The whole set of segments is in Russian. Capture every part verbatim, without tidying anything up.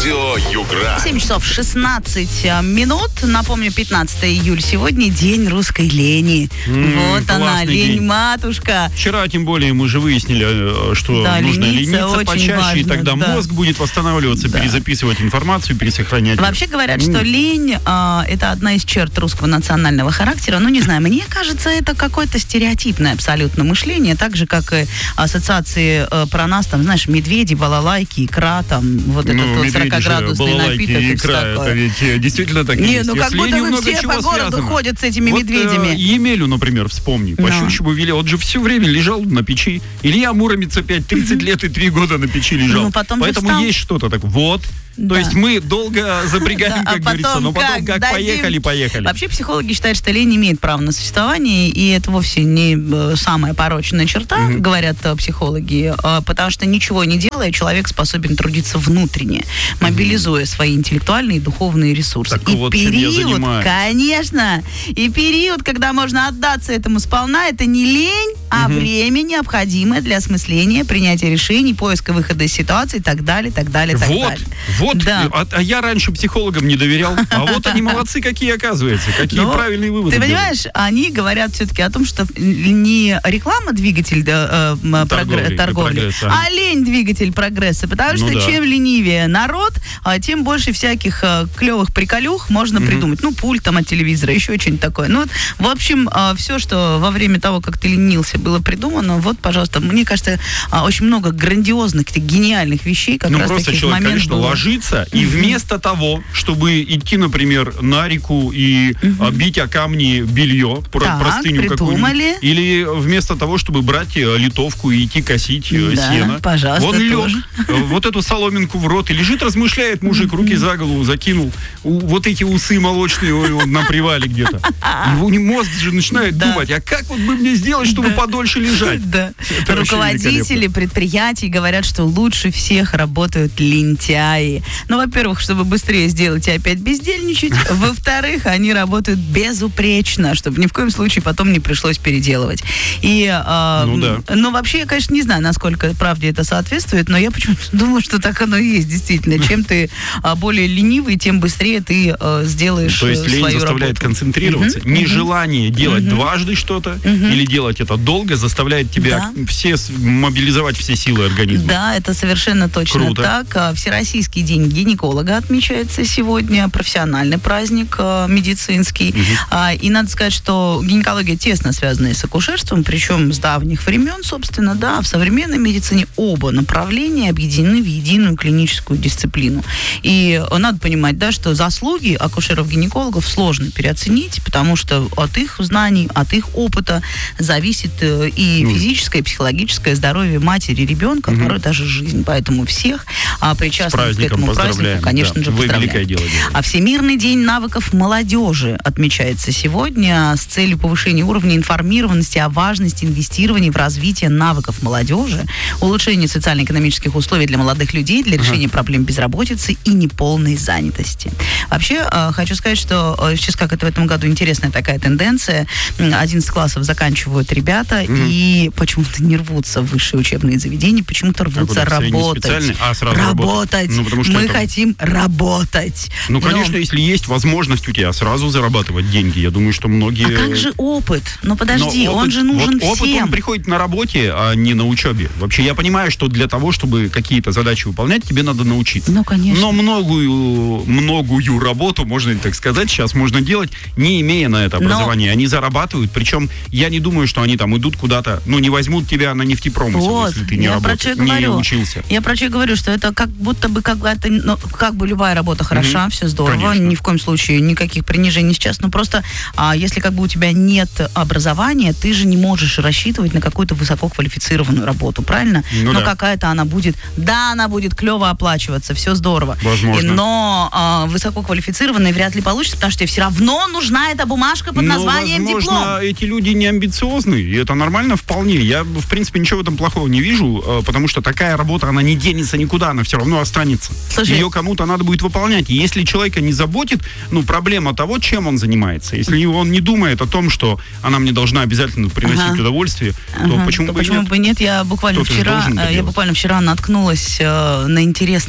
Радио Югра. семь часов шестнадцать минут. Напомню, пятнадцатое июля. Сегодня день русской лени. М-м, вот она, лень-матушка. Вчера, тем более, мы же выяснили, что да, нужно лениться, лениться почаще, важно, и тогда да. мозг будет восстанавливаться, да. перезаписывать информацию, пересохранять. Вообще говорят, что лень а, это одна из черт русского национального характера. Ну, не знаю, мне кажется, это какое-то стереотипное абсолютно мышление, так же, как и ассоциации а, про нас, там, знаешь, медведи, балалайки, икра, там, вот ну, этот вот сорокаградусный напиток и все такое. Это ведь действительно так и Не, есть. ну как С будто ленью вы много все чего по городу связано. ходят с этими вот, медведями. Э, Емелю, например, вспомни. По No. щучьему вели, он же все время лежал на печи. Илья Муромец опять тридцать лет и три года на печи лежал. Ну, потом Поэтому встал. есть что-то так. Вот. Да. То есть мы долго запрягаем, Да, как а говорится, но потом как как дадим. поехали, поехали. Вообще психологи считают, что лень имеет право на существование, и это вовсе не э, самая порочная черта, mm-hmm. говорят э, психологи, э, потому что ничего не делая, человек способен трудиться внутренне, мобилизуя mm-hmm. свои интеллектуальные и духовные ресурсы. Так и вот, чем я период, занимаюсь. конечно, и период, когда можно отдаться этому сполна, это не лень, а mm-hmm. время, необходимое для осмысления, принятия решений, поиска выхода из ситуации и так далее, так далее, так вот, далее. Вот, да. а, а я раньше психологам не доверял, а вот они молодцы какие, оказывается, какие ну, правильные выводы ты делают. понимаешь, они говорят все-таки о том, что не реклама двигатель да, э, торговли, торговли, прогресса. а лень двигатель прогресса, потому ну что да. чем ленивее народ, тем больше всяких э, клевых приколюх можно mm-hmm. придумать. Ну, пульт там от телевизора, еще что-нибудь такое. Ну, в общем, э, все, что во время того, как ты ленился, было придумано, вот, пожалуйста, мне кажется, э, очень много грандиозных, гениальных вещей, как ну, раз просто таких человек, момент конечно, был. ложится, и вместо того, чтобы идти, например, на реку и угу. бить о камни белье, так, простыню какую-нибудь, или вместо того, чтобы брать литовку и идти косить да, сено, пожалуйста, он лег, тоже. вот эту соломинку в рот, и лежит, размышляет мужик, руки за голову закинул, вот эти усы молочные он на привале где-то. Его мозг же начинает да. думать, а как вот бы мне сделать, чтобы да. подольше лежать? Да. Руководители предприятий говорят, что лучше всех работают лентяи. Ну, во-первых, чтобы быстрее сделать и опять бездельничать. Во-вторых, они работают безупречно, чтобы ни в коем случае потом не пришлось переделывать. И, э, ну, да. ну, вообще, я, конечно, не знаю, насколько правде это соответствует, но я почему-то думаю, что так оно и есть, действительно. Чем ты э, более ленивый, тем быстрее ты э, сделаешь свою работу. То есть лень заставляет концентрироваться. Uh-huh. Нежелание uh-huh. делать uh-huh. дважды что-то uh-huh. или делать это долго заставляет тебя да. все, мобилизовать все силы организма. Да, это совершенно точно Круто. так. Всероссийский день гинеколога отмечается сегодня, профессиональный праздник э, медицинский. Угу. А, и надо сказать, что гинекология тесно связана с акушерством, причем с давних времен, собственно, да, в современной медицине оба направления объединены в единую клиническую дисциплину. И надо понимать, да, что заслуги акушеров-гинекологов сложно переоценить, потому что от их знаний, от их опыта зависит э, и ну. физическое, и психологическое здоровье матери, ребенка, угу. порой даже жизнь. Поэтому всех а, причастных к этому празднику, конечно да. же, Вы поздравляем. великое дело делаете. А Всемирный день навыков молодежи отмечается сегодня с целью повышения уровня информированности о важности инвестирования в развитие навыков молодежи, улучшения социально-экономических условий для молодых людей, для решения ага. проблем безработицы и неполной занятости. Вообще, э, хочу сказать, что э, сейчас как это в этом году интересная такая тенденция. одиннадцать классов заканчивают ребята mm. и почему-то не рвутся в высшие учебные заведения, почему-то рвутся а работать. А, сразу работать. Ну, потому что Мы это... хотим работать. Ну, конечно, Но... если есть возможность у тебя сразу зарабатывать деньги, я думаю, что многие... А как же опыт? Ну, подожди, опыт, он же нужен вот опыт, всем. Он приходит на работе, а не на учебе. Вообще, я понимаю, что для того, чтобы какие-то задачи выполнять, тебе надо научиться. Ну, конечно. Но многую, многую работу, можно так сказать, сейчас можно делать, не имея на это образование. Но... Они зарабатывают, причем я не думаю, что они там идут куда-то, ну, не возьмут тебя на нефтепромысел, вот, если ты не работаешь, не говорю. учился. Я про что говорю, что это как будто бы какая-то, ну, как бы любая работа хороша, mm-hmm. все здорово, Конечно. Ни в коем случае никаких принижений сейчас, но просто а, если как бы у тебя нет образования, ты же не можешь рассчитывать на какую-то высококвалифицированную работу, правильно? Ну, но да. какая-то она будет, да, она будет клево оплачиваться, все здорово. Возможно. И, но а, высококвалифицированной вряд ли получится, потому что тебе все равно нужна эта бумажка под но, названием возможно, диплом. Эти люди не амбициозны, и это нормально вполне. Я, в принципе, ничего в этом плохого не вижу, потому что такая работа, она не денется никуда, она все равно останется. Слушай, ее кому-то надо будет выполнять. И если человека не заботит, ну, проблема того, чем он занимается. Если он не думает о том, что она мне должна обязательно приносить ага. удовольствие, ага. то почему, то бы, почему нет? бы нет? Я буквально Кто-то вчера, я делать. буквально вчера наткнулась э, на интересный пост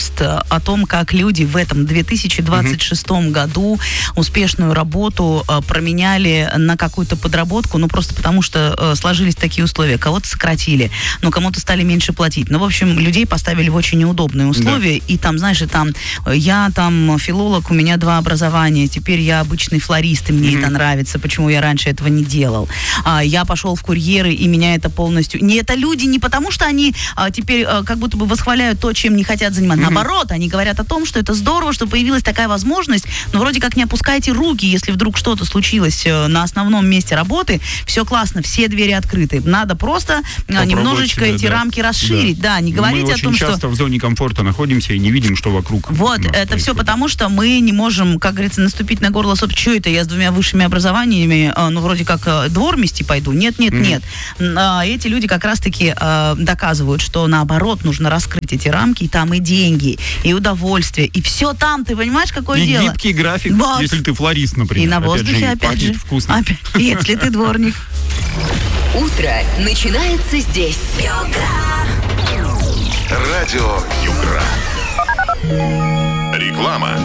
пост о том, как люди в этом две тысячи двадцать шестом mm-hmm. году успешную работу променяли на какую-то подработку, ну, просто потому что сложились такие условия. Кого-то сократили, но кому-то стали меньше платить. Ну, в общем, людей поставили в очень неудобные условия, да. И там, знаешь, и там, я там филолог, у меня два образования, теперь я обычный флорист, и мне mm-hmm. это нравится, почему я раньше этого не делал. А, я пошел в курьеры, и меня это полностью... Не это люди не потому, что они а, теперь а, как будто бы восхваляют то, чем не хотят заниматься. Mm-hmm. Наоборот, они говорят о том, что это здорово, что появилась такая возможность, но вроде как не опускайте руки, если вдруг что-то случилось на основном месте работы, все классно, все двери открыты. Надо просто а, немножечко себя, эти да. рамки расширить, да, да не говорить о том, что... Мы очень часто в зоне комфорта находимся и не видим, что вокруг. Вот, это происходит. Все потому, что мы не можем, как говорится, наступить на горло, собственно, что это, я с двумя высшими образованиями, а, ну, вроде как а, двор мести пойду. Нет, нет, mm-hmm. нет. А, эти люди как раз-таки а, доказывают, что наоборот, нужно раскрыть эти рамки, и там и деньги, и удовольствие, и все там, ты понимаешь, какое и дело? И гибкий график, вот. Если ты флорист, например. И на воздухе, опять же, опять же. Вкусно. Опять, если ты дворник. Утро начинается здесь. Радио Югра. Реклама.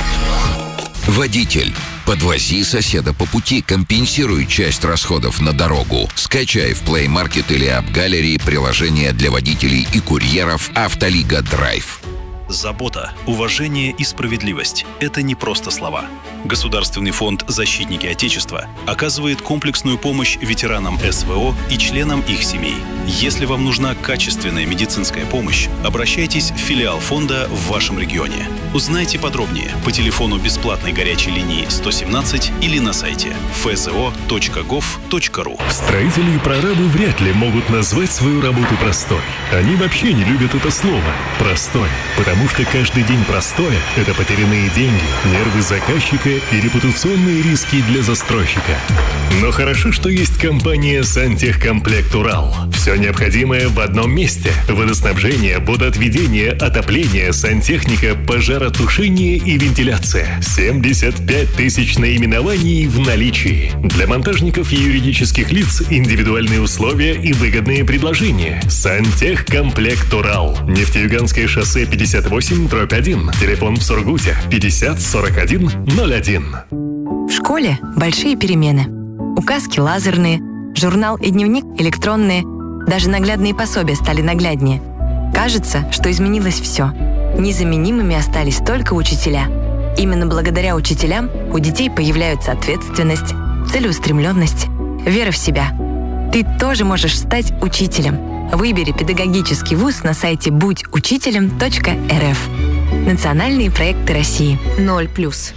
Водитель. Подвози соседа по пути, компенсируй часть расходов на дорогу. Скачай в Play Market или App Gallery приложение для водителей и курьеров «Автолига Драйв». Забота, уважение и справедливость – это не просто слова. Государственный фонд «Защитники Отечества» оказывает комплексную помощь ветеранам СВО и членам их семей. Если вам нужна качественная медицинская помощь, обращайтесь в филиал фонда в вашем регионе. Узнайте подробнее по телефону бесплатной горячей линии сто семнадцать или на сайте эф зэ о точка гов точка ру. Строители и прорабы вряд ли могут назвать свою работу простой. Они вообще не любят это слово «простой», потому что каждый день простое – это потерянные деньги, нервы заказчика и репутационные риски для застройщика. Но хорошо, что есть компания «Сантехкомплект Урал». Все необходимое в одном месте. Водоснабжение, водоотведение, отопление, сантехника, пожаротушение и вентиляция. семьдесят пять тысяч наименований в наличии. Для монтажников и юридических лиц индивидуальные условия и выгодные предложения. «Сантехкомплект Урал». Нефтеюганское шоссе пятьдесят восемь дробь один. Телефон в Сургуте пятьдесят сорок один ноль один. В школе большие перемены. Указки лазерные, журнал и дневник электронные. Даже наглядные пособия стали нагляднее. Кажется, что изменилось все. Незаменимыми остались только учителя. Именно благодаря учителям у детей появляются ответственность, целеустремленность, вера в себя. Ты тоже можешь стать учителем. Выбери педагогический вуз на сайте будь учителем точка эр эф. Национальные проекты России. ноль плюс.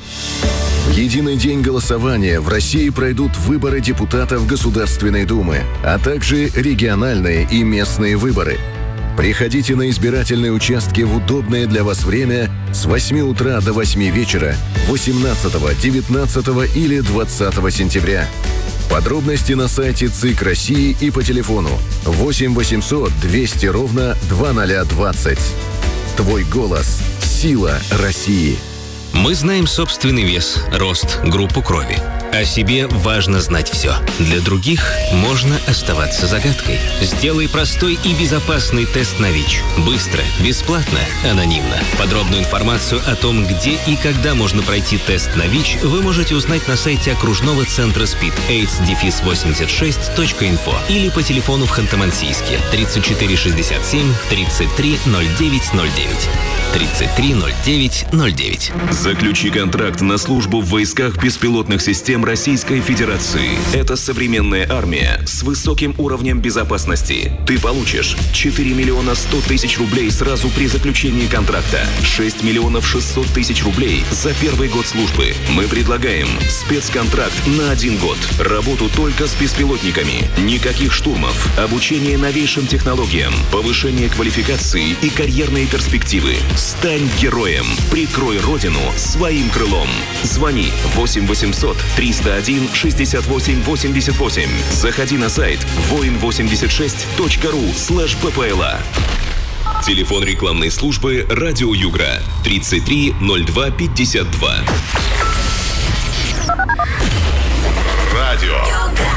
В единый день голосования в России пройдут выборы депутатов Государственной Думы, а также региональные и местные выборы. Приходите на избирательные участки в удобное для вас время с восьми утра до восьми вечера восемнадцатого, девятнадцатого или двадцатого сентября. Подробности на сайте ЦИК России и по телефону восемь восемьсот двести ровно двадцать двадцать. Твой голос – сила России. Мы знаем собственный вес, рост, группу крови. О себе важно знать все. Для других можно оставаться загадкой. Сделай простой и безопасный тест на ВИЧ. Быстро, бесплатно, анонимно. Подробную информацию о том, где и когда можно пройти тест на ВИЧ, вы можете узнать на сайте окружного центра СПИД эйдс восемьдесят шесть точка инфо или по телефону в Ханты-Мансийске тридцать четыре шестьдесят семь тридцать три ноль девять ноль девять. тридцать три ноль девять ноль девять. Заключи контракт на службу в войсках беспилотных систем Российской Федерации. Это современная армия с высоким уровнем безопасности. Ты получишь четыре миллиона сто тысяч рублей сразу при заключении контракта, шесть миллионов шестьсот тысяч рублей за первый год службы. Мы предлагаем спецконтракт на один год. Работу только с беспилотниками. Никаких штурмов. Обучение новейшим технологиям. Повышение квалификации и карьерные перспективы. Стань героем. Прикрой Родину своим крылом. Звони восемь восемьсот триста один шестьдесят восемь восемьдесят восемь. Заходи на сайт воин восемьдесят шесть точка ру слэш ППЛА. Телефон рекламной службы «Радио Югра» тридцать три ноль два пятьдесят два.